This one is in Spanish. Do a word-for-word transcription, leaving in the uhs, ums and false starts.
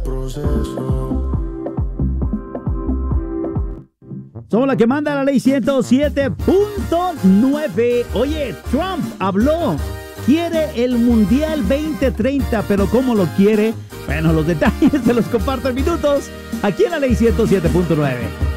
Somos la que manda la ley ciento siete punto nueve. Oye, Trump habló. Quiere el Mundial veinte treinta, pero ¿cómo lo quiere? Bueno, los detalles se los comparto en minutos aquí en la ley ciento siete punto nueve.